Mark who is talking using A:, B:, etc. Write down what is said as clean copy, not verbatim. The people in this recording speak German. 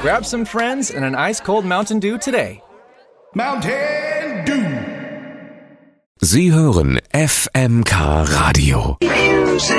A: Grab some friends and an ice-cold Mountain Dew today.
B: Mountain Dew.
C: Sie hören FMK Radio.